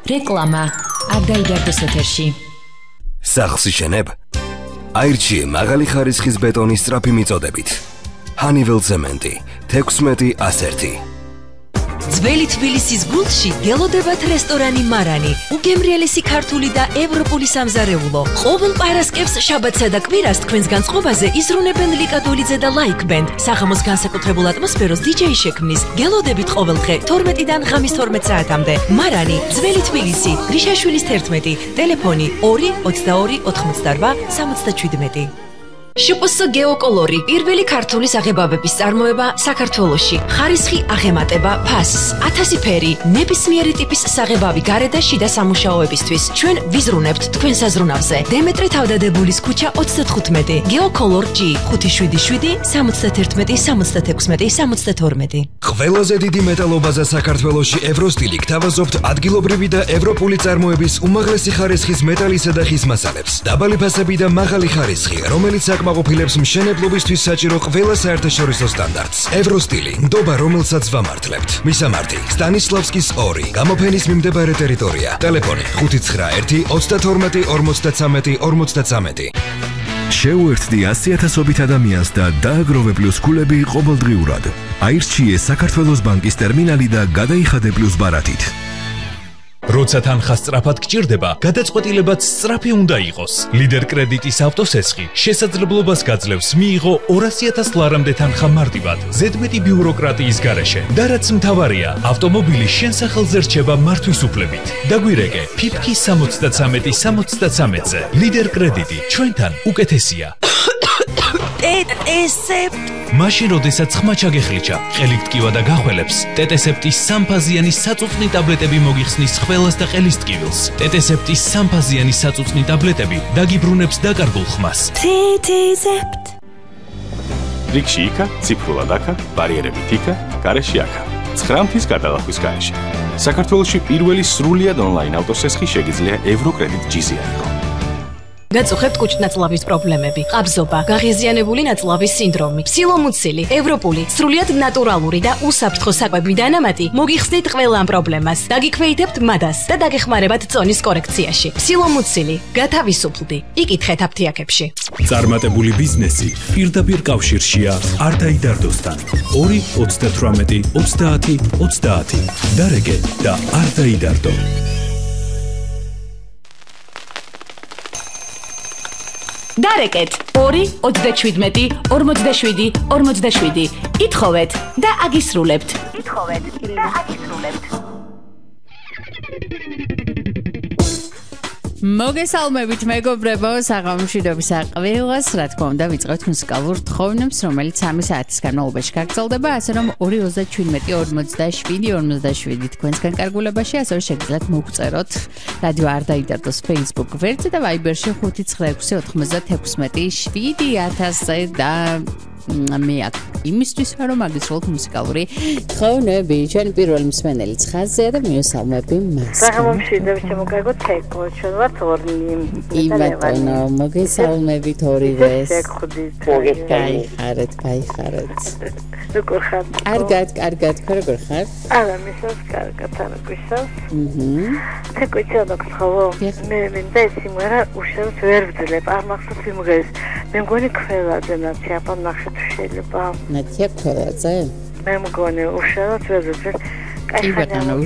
რეკლამა არ დაიდარდოს ეთერში. სახლს იშენებ? აირჩიე მაღალი ხარისხის ბეტონის სწრაფი მიწოდებით. Honeywell ცემენტი 16-101. ძველი თბილისის გულში გელოდებათ რესტორანი მარანი, უგემრიელესი ქართული და ევროპული სამზარეულო. ყოველ პარასკევს, შაბათსა და კვირას თქვენს განწყობაზე იზრუნებენ ლიკა დოლიძე და ლაიქ ბენდ. საღამოს განსაკუთრებულ ატმოსფეროს DJ შექმნის. გელოდებით ყოველდღე 12-დან ღამის 12 საათამდე. მარანი, ძველი თბილისი, გრიშაშვილის 11, ტელეფონი 2 22 88 77. შპს გეოკოლორი, პირველი ქართული საღებავების წარმოება საქართველოში. ხარისხი აღემატება ფასს, 1000 ფერი, ნებისმიერი ტიპის საღებავი გარე და შიდა სამუშაოებისთვის. ჩვენ ვიზრუნებთ თქვენ საზრუნავზე. დემეტრე თავდადებულის ქუჩა 35, გეოკოლორ G 577 71 76 72. ყველაზე დიდი მეტალობაზა საქართველოში ევროსტილი გთავაზობთ ადგილობრივი და ევროპული წარმოების უმაღლესი ხარისხის მეტალისა და ხის მასალებს. დაბალი ფასები და მაღალი ხარისხი, რომელიც ყოფილებს მშენებლობისთვის საჭირო ყველა საერთაშორისო სტანდარტს. ევროსტილი, ნდობა, რომელსაც ვამართლებთ. მისამართი: სტანისლავსკის 2, გამოფენის მიმდებარე ტერიტორია. ტელეფონი 591 32 53 53. შეუერთდი 100,000-ობით ადამიანს და დააგროვე პლუს ქულები ყოველდღიურად. აირჩიე საქართველოს ბანკის ტერმინალი და გადაიხადე პლუს ბარათით. როცა თანხა სწრაფად გჭირდება, გადაწყვეტილებაც სწრაფი უნდა იყოს. ლიდერ კრედიტის ავტოსესხი შესაძლებლობას გაძლევს მიიღო 200,000 ლარამდე თანხა მარტივად, ზედმეტი ბიუროკრატიის გარეშე. და რაც მთავარია, ავტომობილი შენ სახელზე რჩება მართვის უფლებით. დაგვირეკე ფიფქი 73-73-ზე. ლიდერ კრედიტი ჩვენთან უკეთესია. მაშინ როდესაც ხმა ჩაგეხლიჩა, ყელი ტკივა და გახველებს, ტეტესეპტის სამფაზიანი საწუწნი ტაბლეტები მოგიხსნის ხველას და ყელის ტკივილს. ტეტესეპტის სამფაზიანი საწუწნი ტაბლეტები დაგიბრუნებს დაკარგულ ხმას. ტეტესეპტ. რიგში იქა, ციფრულად აქა, ბარიერებით იქა, გარეშე აქა. 9 მთის გადალახვის გარეშე. საქართველოში პირველი სრულიად ონლაინ ავტოსესხი შეგიძლია ევროკრედიტ G-ზე აიღო. გაწუხებთ კუჭნაწლავის პრობლემები, ყაბზობა, გაღიზიანებული ნაწლავის სინდრომი, სილომუცილი, ევროპული, სრულიად ნატურალური და უსაფრთხო საკვები დანამატი მოგიხსნით ყველა ამ პრობლემას. დაგიქვეითებთ მადას და დაგეხმარებათ წონის კორექციაში. სილომუცილი, გათავისუფლდი. იკითხეთ აფთიაქებში. წარმატებული ბიზნესი პირდაპირ კავშირშია არ დაიდარდოსთან. 2 38 30 30. დარეგე და არ დაიდარდო. დარეკეთ 2 37 47 47. ითხოვეთ და აგისრულებთ. მოგესალმებით მეგობრებო, საღამომშვიდობის აყვილას, რა თქმა უნდა, ვიწყებთ მუსიკალურ თხოვნებს, რომელიც 3 საათის განმავლობაში გაგრძელდება, ასე რომ 2 37 47 თქვენსგან კარგულებაში, ასევე შეგიძლიათ მოგწეროთ რადიო არ დაიდარდოს Facebook გვერდზე და Viber-ში 596 7000-ზე და მე აქ იმისთვის ვარ, რომ აგისრულოთ მუსიკალური თხოვნები. ჩვენი პირველი მსმენელიც ხაზია და მიესალმები მას. საღამომშვიდობის ჩემო კარგო თეკო, ჩვენ ვართ ორნი. იმათონო, მოგესალმებით ორივეს. გაიხარეთ. როგორ ხარ? კარგად, როგორ ხარ? არა, მისავს კარგად, არა გვისავს. თეკო ჩადო გთხოვო. მე მინდა სიმღერა უშევთ ვერ ვძლებ, არ მახსოვს სიმღერას. მე მგონი ქველაძე ნაცი აბა ნახეთ შეიძლება. ნაცია ქველაძე? მე მგონი უშევთ ვერ ვძლებ. კი ბატონო,